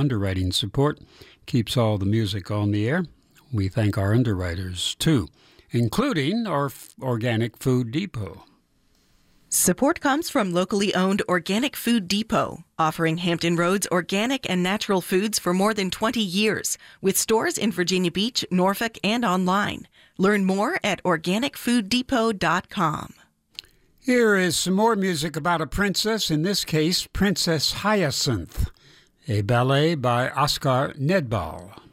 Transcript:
underwriting support keeps all the music on the air. We thank our underwriters, too, including our Organic Food Depot. Support comes from locally owned Organic Food Depot, offering Hampton Roads organic and natural foods for more than 20 years, with stores in Virginia Beach, Norfolk, and online. Learn more at organicfooddepot.com. Here is some more music about a princess, in this case, Princess Hyacinth, a ballet by Oskar Nedbal.